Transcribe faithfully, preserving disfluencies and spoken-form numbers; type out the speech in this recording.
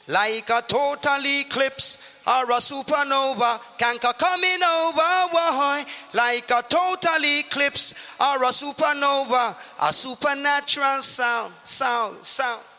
like a total eclipse or a supernova. Canker coming over, boy, like a total eclipse or a supernova. A supernatural sound, sound, sound.